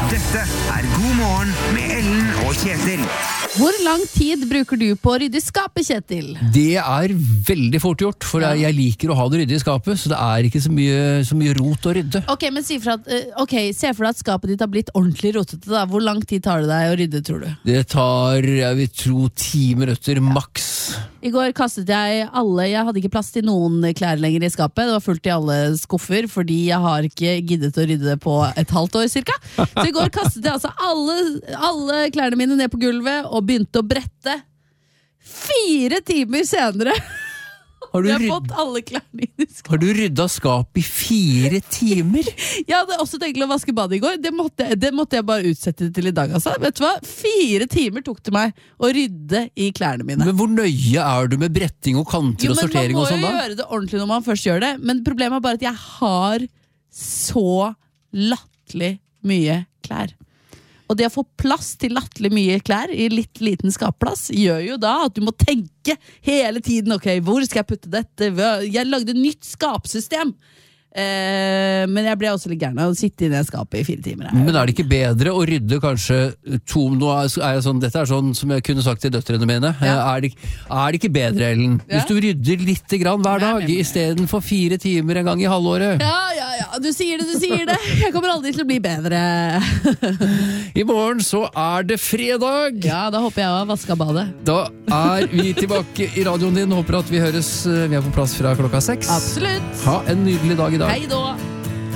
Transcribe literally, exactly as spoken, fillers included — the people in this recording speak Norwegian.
Dette er God morgen med Ellen og Kjetil. Hvor lang tid bruker du på å rydde skapet, Kjetil? Det er veldig fort gjort, for Ja. jeg liker å ha det ryddig i skapet, så det er ikke så mye, så mye rot å rydde. Ok, men si for at, eh, ok, se for deg at skapet ditt har blitt ordentlig rotete da. Hvor lang tid tar det deg å rydde, tror du? Det tar, jeg vil tro, ti minutter maks. I går kastet jeg alle, jeg hadde ikke plass til noen klær lenger i skapet, det var fullt i alle skuffer, fordi jeg har ikke giddet å rydde det på et halvt år cirka. Så i går kastet jeg altså alle, alle klærne mine ned på gulvet, og begynte å brette. Fire timer senere Har du, jeg har rydd, fått alle klærne inn i skapet. har du rydda skap i fire timer? Jeg hadde også tenkt å vaske badet i går. Det måtte, det måtte jeg bare utsette til i dag. Altså. Vet du hva? Fire timer tok det meg å rydde i klærne mine. Men hvor nøye er du med bretting og kanter Jo, og men sortering Man og må sånn jo da? gjøre det ordentlig når man først gjør det. Men problemet er bare at jeg har så latterlig mye klær. Og det å få plass til latterlig mye klær i litt liten skapplass gjør jo da at du må tenke hele tiden. Ok, hvor skal jeg putte dette? Jeg lagde nytt skapsystem. Eh, men jeg ble også litt gæren av å sitte i det skapet i fire timer. Men er det ikke bedre å rydde kanskje to, nå er jeg sånn, dette er sånn som jeg kunne sagt til døtrene mine, Ja. er, det, er det ikke bedre, Ellen? Ja. Hvis du rydder litt grann hver Ja, dag, men- i stedet for fire timer en gang i halvåret. Ja, ja, ja, du sier det, du sier det. Jeg kommer aldri til å bli bedre. I morgen så er det fredag. Ja, da håper jeg å ha vasket badet. Da er vi tilbake i radioen din. Håper at vi høres, vi er på plass fra klokka seks. Absolutt. Ha en nydelig dag i dag. Hei da.